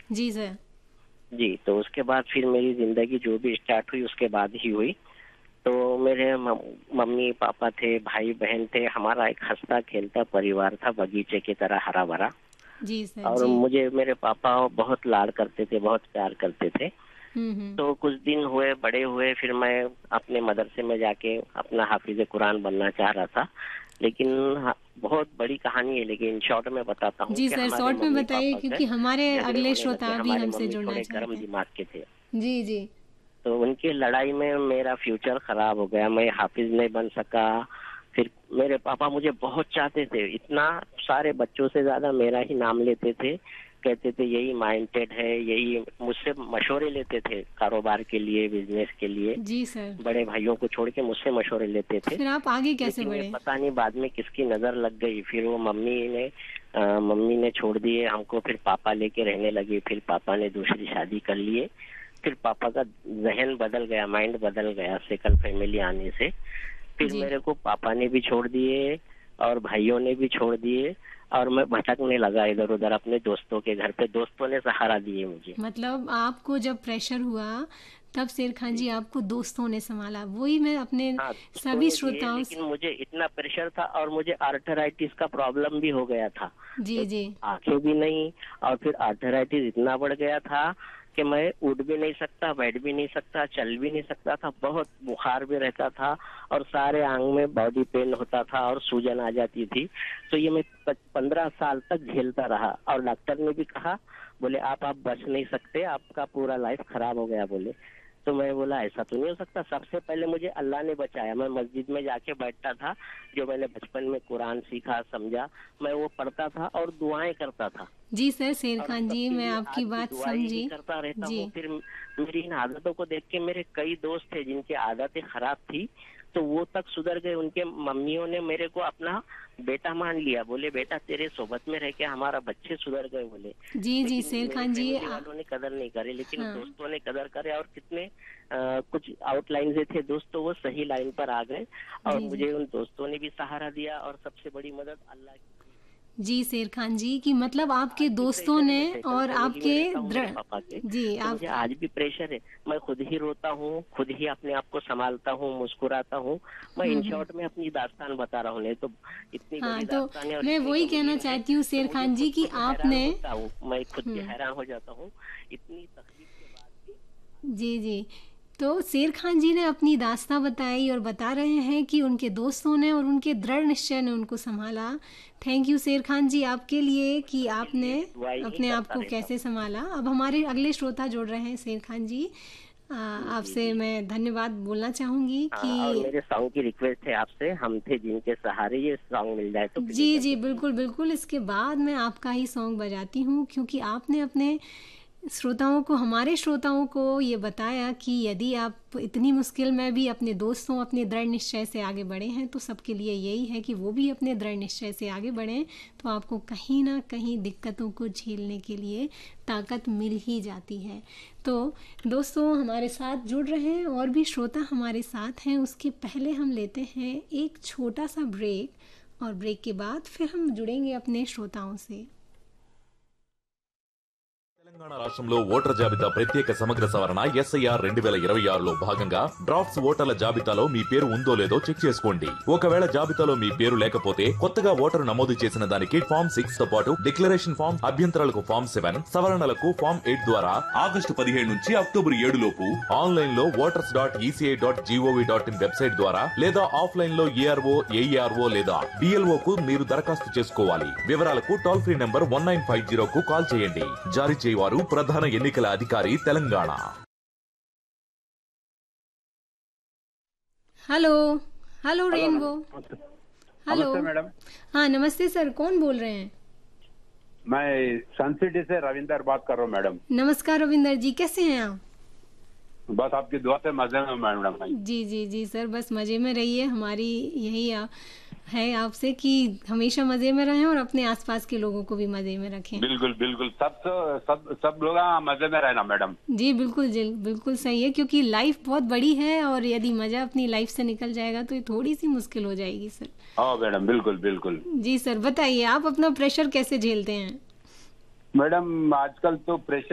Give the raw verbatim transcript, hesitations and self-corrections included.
जी sir. जी, तो उसके बाद फिर मेरी ज़िंदगी जो भी स्टार्ट हुई उसके बाद ही हुई। तो मेरे मम मम्मी-पापा थे, भाई-बहन थे, हमारा एक हँसता-खेलता परिवार था बगीचे की तरह हरा-भरा। जी सर। और जी। मुझे मेरे पापा बहुत लाड करते थे, बहुत प्यार करते थे। हुँ, हुँ। तो कुछ दिन हुए, बड़े हुए, फिर मैं अपने मदरसे में जाके अपना हाफ़िज़ कुरान बनना चाह रहा था। लेकिन ह बहुत बड़ी कहानी है, लेकिन शॉर्ट में बताता हूँ जी कि सर, हमारे शॉर्ट में बताइए मम्मी-पापा के क्योंकि हमारे झगड़े अगले होने लगे। श्रोता भी हमारे हमसे मम्मी जुड़ना थोड़े गरम चाहते हैं। दिमाग के थे। जी, जी। तो उनकी लड़ाई में मेरा फ्यूचर खराब हो गया, मैं हाफ़िज़ नहीं बन सका। फिर मेरे पापा मुझे बहुत चाहते थे, इतना सारे बच्चों से ज़्यादा मेरा ही नाम लेते थे। कहते थे यही माइंडेड है, यही मुझसे मशवरे लेते थे कारोबार के लिए, बिज़नेस के लिए। जी सर। बड़े भाइयों को छोड़ के मुझसे मशवरे लेते थे। फिर आप आगे कैसे लेकिन ये बढ़े? पता नहीं बाद में किसकी नज़र लग गई, फिर वो मम्मी ने अ, मम्मी ने छोड़ दिए हमको, फिर पापा लेके रहने लगे, फिर पापा ने दूसरी शादी कर लिए। फिर पापा का ज़हन बदल गया, माइंड बदल गया सेकंड फैमिली आने से। फिर जी। मेरे को पापा ने भी छोड़ दिए और भाइयों ने भी छोड़ दिए और मैं भटकने लगा इधर-उधर अपने दोस्तों के घर पे। दोस्तों ने सहारा दिए मुझे। मतलब आपको जब प्रेशर हुआ, तब शेर खान जी। जी आपको दोस्तों ने सँभाला। वही मैं अपने हाँ, दोस्तों सभी ने दिए, श्रोताओं लेकिन से मुझे इतना प्रेशर था और मुझे आर्थराइटिस का प्रॉब्लम भी हो गया था। जी, एक जी। आँखें भी नहीं, और फिर आर्थराइटिस इतना बढ़ गया था कि मैं उठ भी नहीं सकता, बैठ भी नहीं सकता, चल भी नहीं सकता था। बहुत बुखार भी रहता था और सारे अंग में बॉडी पेन होता था और सूजन आ जाती थी। तो ये मैं प पंद्रह साल तक झेलता रहा और डॉक्टर ने भी कहा, बोले आप आप बच नहीं सकते, आपका पूरा लाइफ खराब हो गया बोले। तो मैं बोला ऐसा तो नहीं हो सकता। सबसे पहले मुझे अल्लाह ने बचाया। मैं मस्जिद में जाके बैठता था, जो मैंने बचपन में कुरान सीखा, समझा, मैं वो पढ़ता था और दुआएं करता था। जी सर, शेर और खान जी सबके मैं लिए आपकी आज भी बात दुआएं ही समझी। करता रहता जी। हूँ। फिर मेरी इन आदतों को देख के मेरे कई दोस्त थे जिनकी आदतें खराब थी, तो वो तक सुधर गए। उनके मम्मियों ने मेरे को अपना बेटा मान लिया, बोले बेटा तेरे सोबत में रह के हमारा बच्चे सुधर गए बोले। जी, जी लेकिन शेर मेरे खान जी फैमिली आ वालों ने कदर नहीं करे, लेकिन हाँ। दोस्तों ने कदर करे। और कितने आ, कुछ आउटलाइन से थे दोस्त, तो वो सही लाइन पर आ गए और जी, जी। मुझे उन दोस्तों ने भी सहारा दिया और सबसे बड़ी मदद अल्लाह की। जी, शेर खान जी कि मतलब आपके आज भी दोस्तों प्रेशर ने है, सेकंड और फैमिली में आपके रहता हूँ मेरे दृढ़ पापा के, जी, तो आप मुझे आज भी प्रेशर है। मैं खुद ही रोता हूँ, खुद ही अपने आप को संभालता हूँ, मुस्कुराता हूँ। मैं हुँ, इन हुँ। शॉर्ट में अपनी दास्तान बता रहा हूँ, नहीं तो इतनी हाँ, बड़ी तो दास्तान है और मैं इतनी वही कहना गमगीन है चाहती हूँ कि शेर मुझे खान खुद जी कि को भी हैरान आपने होता हूँ, मैं खुद भी हुँ। हैरान हो जाता हूँ, इतनी तकलीफ के बाद भी। जी, जी। तो शेर खान जी ने अपनी दास्ताँ बताई और बता रहे हैं कि उनके दोस्तों ने और उनके दृढ़ निश्चय ने उनको सँभाला। थैंक यू शेर खान जी आपके लिए मैं कि सबके आपने लिए भी दुआएं ही अपने आप करता को रहता कैसे हूँ। सँभाला। अब हमारे अगले श्रोता जुड़ रहे हैं शेर खान जी। अ, जी जी आपसे जी। मैं धन्यवाद बोलना चाहूँगी हाँ, और कि मेरे सॉन्ग की रिक्वेस्ट है आपसे, हम थे जिनके सहारे, ये सॉन्ग मिल जाए तो प्ले जी, कर जी, दो प्लीज। बिल्कुल, बिल्कुल इसके बाद मैं आपका ही सॉन्ग बजाती हूँ क्योंकि आपने अपने श्रोताओं को हमारे श्रोताओं को ये बताया कि यदि आप इतनी मुश्किल में भी अपने दोस्तों अपने दृढ़ निश्चय से आगे बढ़े हैं तो सबके लिए यही है कि वो भी अपने दृढ़ निश्चय से आगे बढ़ें, तो आपको कहीं ना कहीं दिक्कतों को झेलने के लिए ताकत मिल ही जाती है। तो दोस्तों हमारे साथ जुड़ रहे हैं और भी श्रोता हमारे साथ हैं। उसके पहले हम लेते हैं एक छोटा सा ब्रेक और ब्रेक के बाद फिर हम जुड़ेंगे अपने श्रोताओं से। తెలంగాణ రాష్ట్రంలో ఓటర్ జాబితా ప్రత్యేక సమగ్ర సవరణ ఎస్ఐఆర్ రెండు వేల ఇరవై ఆరులో భాగంగా డ్రాఫ్ట్స్ ఓటర్ల జాబితాలో మీ పేరు ఉందో లేదో చెక్ చేసుకోండి. ఒకవేళ జాబితాలో మీ పేరు లేకపోతే కొత్తగా ఓటరు నమోదు చేసిన దానికి ఫామ్ సిక్స్ తో పాటు డిక్లరేషన్ ఫామ్, అభ్యంతరాలకు ఫామ్ సెవెన్, సవరణలకు ఫామ్ ఎయిట్ ద్వారా ఆగస్టు పదిహేడు నుంచి అక్టోబర్ ఏడు లోపు ఆన్లైన్ లో voters dot ECI dot GOV dot in website ద్వారా లేదా ఆఫ్లైన్ లో ఏఆర్ఓ ఏఈఆర్ఓ లేదా డిఎల్ఓ కు మీరు దరఖాస్తు చేసుకోవాలి. వివరాలకు toll free number one nine five zero కు కాల్ చేయండి. జారీ చేయవారు ప్రధాన ఎన్నికల అధికారి Telangana. Hello hello hello rainbow. नमस्ते। हेलो नमस्ते मैडम। हाँ नमस्ते सर, कौन बोल रहे हैं? मैं सन सिटी से रविंदर बात कर रहा हूँ मैडम। नमस्कार रविंदर जी, कैसे हैं आप? बस आपकी दुआ से मजे में मैडम। जी जी जी सर, बस मज़े में रहिए। हमारी यही आ, है आपसे कि हमेशा मज़े में रहें और अपने आसपास के लोगों को भी मज़े में रखें। बिल्कुल बिल्कुल, सब सब सब लोग मजे में रहना मैडम। जी बिल्कुल जी बिल्कुल सही है, क्योंकि लाइफ बहुत बड़ी है और यदि मज़ा अपनी लाइफ से निकल जाएगा तो ये थोड़ी सी मुश्किल हो जाएगी सर। हाँ मैडम, बिल्कुल बिल्कुल। जी सर, बताइए आप अपना प्रेशर कैसे झेलते हैं? मैडम आजकल तो प्रेशर